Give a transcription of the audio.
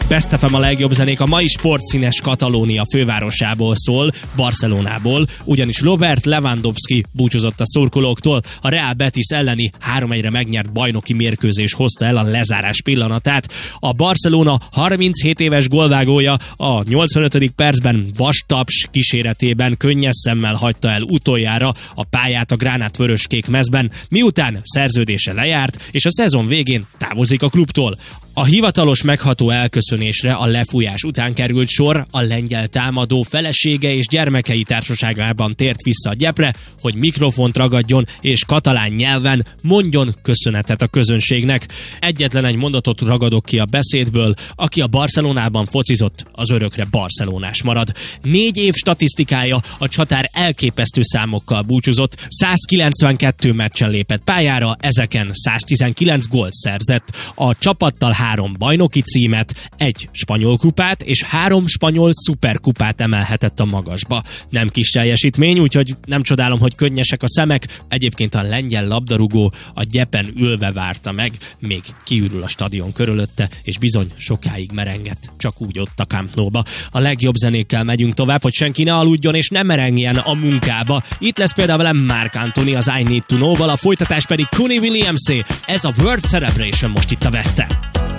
Best FM a legjobb zenék a mai sportszínes Katalónia fővárosából szól, Barcelonából, ugyanis Robert Lewandowski búcsúzott a szurkolóktól, a Real Betis elleni 3-1-re megnyert bajnoki mérkőzés hozta el a lezárás pillanatát. A Barcelona 37 éves gólvágója a 85. percben vastaps kíséretében könnyes szemmel hagyta el utoljára a pályát a gránátvöröskék mezben, miután szerződése lejárt, és a szezon végén távozik a klubtól. A hivatalos megható elköszönésre a lefújás után került sor, a lengyel támadó felesége és gyermekei társaságában tért vissza a gyepre, hogy mikrofont ragadjon és katalán nyelven mondjon köszönetet a közönségnek. Egyetlen egy mondatot ragadok ki a beszédből: aki a Barcelonában focizott, az örökre barcelonás marad. 4 év statisztikája a csatár elképesztő számokkal búcsúzott, 192 meccsen lépett pályára, ezeken 119 gólt szerzett. A csapattal 3 bajnoki címet, 1 spanyol kupát és 3 spanyol szuperkupát emelhetett a magasba. Nem kis teljesítmény, úgyhogy nem csodálom, hogy könnyesek a szemek. Egyébként a lengyel labdarúgó a gyepen ülve várta meg, még kiürül a stadion körülötte, és bizony sokáig merengett, csak úgy ott a Camp Nou-ba. A legjobb zenékkel megyünk tovább, hogy senki ne aludjon és ne merengjen a munkába. Itt lesz például velem Marc Anthony az I Need to Know-val, a folytatás pedig Kuni Williamsé. Ez a World Celebration most itt a West End.